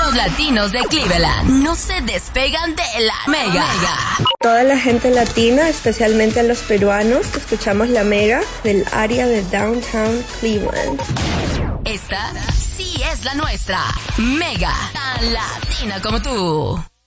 los latinos de Cleveland no se despegan de la Mega. Toda la gente latina, especialmente a los peruanos, escuchamos la Mega del área de Downtown Cleveland. Esta sí es la nuestra. Mega, tan latina como tú.